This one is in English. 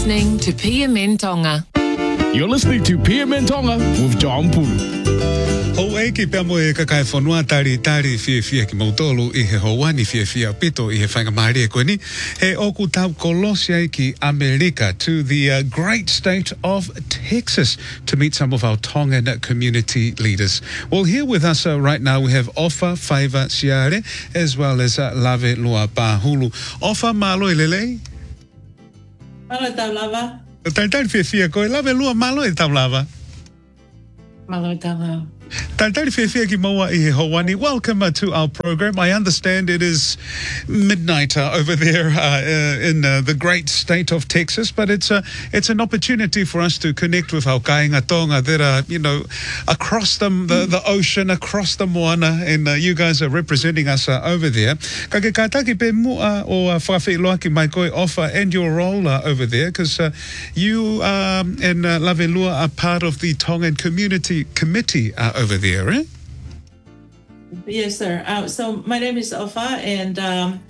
listening to PMN Tonga. You're listening to PMN Tonga with John Pulu. Ho e ki pia mo e kakai whanua tari fia ki mautolo I he hawani fia pito I he whanga maari e koe ni. He oku tau kolosia ki America to the great state of Texas to meet some of our Tongan community leaders. Well, here with us right now we have Ofa Faiva Siare as well as Lave Lua Pahulu. Ofa malo I lele? Malo tau lava. Tari fia koe. Lave Lua malo e tau lava. Malo tau lava. Tari fia ki maua I he hawani. Welcome to our program. I understand it is midnight over there in the great state of Texas, but it's an opportunity for us to connect with our kāinga tonga that are, across the ocean, across the moana, and you guys are representing us over there. Ka ke kātaki pe mua o whawhi ki mai koe Ofa and your role over there, because you and Lavelua are part of the Tongan Community Committee over there, eh? Yes, sir. So my name is Ofa, and